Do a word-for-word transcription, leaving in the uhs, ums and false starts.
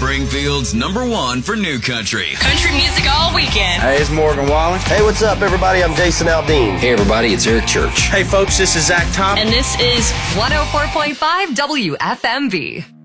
Springfield's number one for new country. Country music all weekend. Hey, it's Morgan Wallen. Hey, what's up, everybody? I'm Jason Aldean. Hey, everybody, it's Eric Church. Hey, folks, this is Zach Top. And this is one oh four point five W F M V.